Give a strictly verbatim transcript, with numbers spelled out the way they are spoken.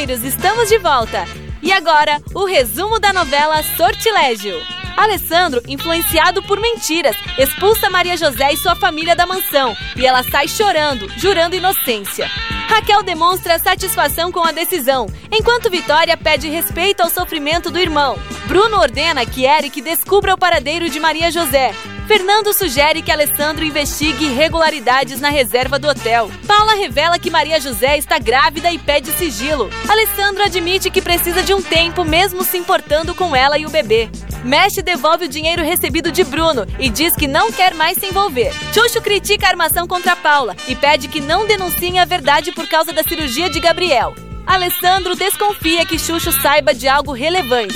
Sortilegeiros, estamos de volta! E agora, o resumo da novela Sortilégio. Alessandro, influenciado por mentiras, expulsa Maria José e sua família da mansão e ela sai chorando, jurando inocência. Raquel demonstra satisfação com a decisão, enquanto Vitória pede respeito ao sofrimento do irmão. Bruno ordena que Eric descubra o paradeiro de Maria José. Fernando sugere que Alessandro investigue irregularidades na reserva do hotel. Paula revela que Maria José está grávida e pede sigilo. Alessandro admite que precisa de um tempo, mesmo se importando com ela e o bebê. Mesh devolve o dinheiro recebido de Bruno e diz que não quer mais se envolver. Xuxo critica a armação contra Paula e pede que não denunciem a verdade por causa da cirurgia de Gabriel. Alessandro desconfia que Xuxo saiba de algo relevante